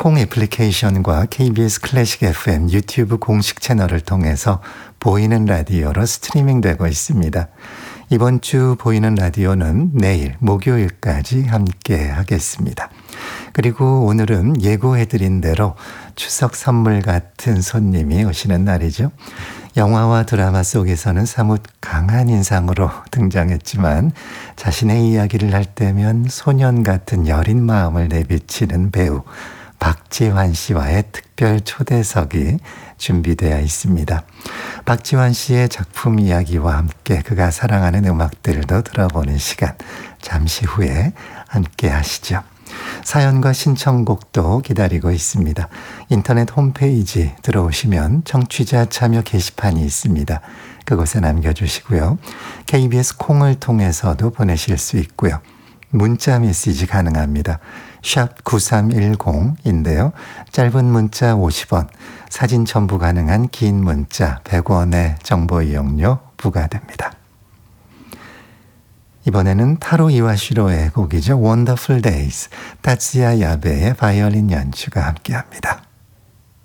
콩 애플리케이션과 KBS 클래식 FM 유튜브 공식 채널을 통해서 보이는 라디오로 스트리밍 되고 있습니다. 이번 주 보이는 라디오는 내일 목요일까지 함께 하겠습니다. 그리고 오늘은 예고해드린 대로 추석 선물 같은 손님이 오시는 날이죠. 영화와 드라마 속에서는 사뭇 강한 인상으로 등장했지만 자신의 이야기를 할 때면 소년 같은 여린 마음을 내비치는 배우 박지환 씨와의 특별 초대석이 준비되어 있습니다. 박지환 씨의 작품 이야기와 함께 그가 사랑하는 음악들도 들어보는 시간, 잠시 후에 함께 하시죠. 사연과 신청곡도 기다리고 있습니다. 인터넷 홈페이지 들어오시면 청취자 참여 게시판이 있습니다. 그곳에 남겨주시고요. KBS 콩을 통해서도 보내실 수 있고요. 문자 메시지 가능합니다. 샵 9310인데요. 짧은 문자 50원, 사진 첨부 가능한 긴 문자 100원의 정보 이용료 부과됩니다. 이번에는 타로 이와시로의 곡이죠. Wonderful Days, 타츠야 야베의 바이올린 연주가 함께합니다.